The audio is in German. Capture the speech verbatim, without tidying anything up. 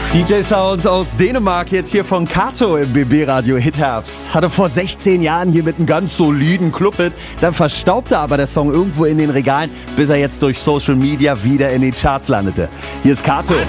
D J-Sounds aus Dänemark, jetzt hier von Kato im B B-Radio Hitherbst. Hatte vor sechzehn Jahren hier mit einem ganz soliden Clubhit, dann verstaubte aber der Song irgendwo in den Regalen, bis er jetzt durch Social Media wieder in den Charts landete. Hier ist Kato.